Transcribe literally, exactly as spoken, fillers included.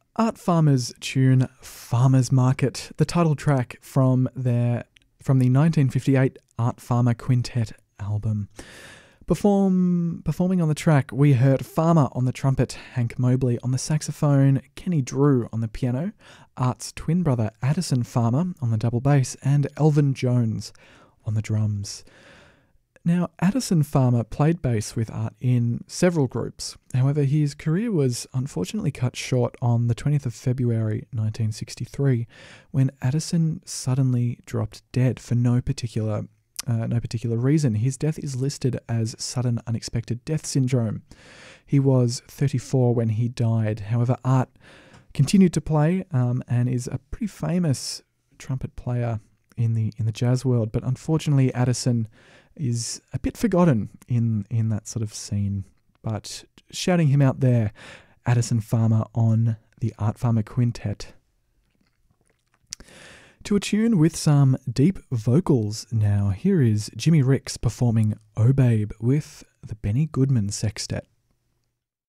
Art Farmer's tune Farmer's Market, the title track from their from the nineteen fifty-eight Art Farmer Quintet album. Perform, performing on the track, we heard Farmer on the trumpet, Hank Mobley on the saxophone, Kenny Drew on the piano, Art's twin brother Addison Farmer on the double bass, and Elvin Jones on the drums. Now, Addison Farmer played bass with Art in several groups. However, his career was unfortunately cut short on the twentieth of February nineteen sixty-three, when Addison suddenly dropped dead for no particular uh, no particular reason. His death is listed as sudden unexpected death syndrome. He was thirty-four when he died. However, Art continued to play um, and is a pretty famous trumpet player in the in the jazz world. But unfortunately, Addison is a bit forgotten in, in that sort of scene. But shouting him out there, Addison Farmer on the Art Farmer Quintet. To a tune with some deep vocals now, here is Jimmy Ricks performing Oh Babe with the Benny Goodman Sextet.